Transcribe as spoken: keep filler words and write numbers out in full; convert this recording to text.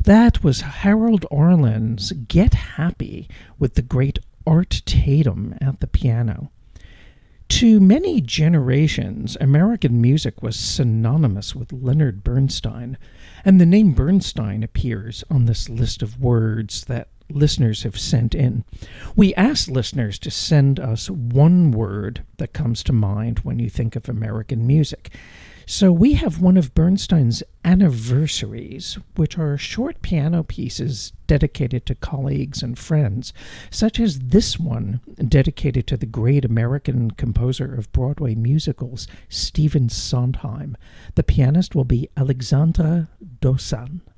That was Harold Arlen's Get Happy with the great Art Tatum at the piano. To many generations, American music was synonymous with Leonard Bernstein, and the name Bernstein appears on this list of words that listeners have sent in. We asked listeners to send us one word that comes to mind when you think of American music. So we have one of Bernstein's anniversaries, which are short piano pieces dedicated to colleagues and friends, such as this one dedicated to the great American composer of Broadway musicals, Stephen Sondheim. The pianist will be Alexandra Dosan.